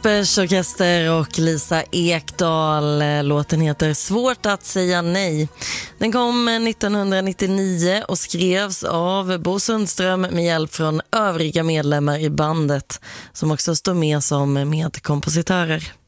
Peppers orkester och Lisa Ekdahl. Låten heter Svårt att säga nej. Den kom 1999 och skrevs av Bo Sundström med hjälp från övriga medlemmar i bandet som också står med som medkompositörer.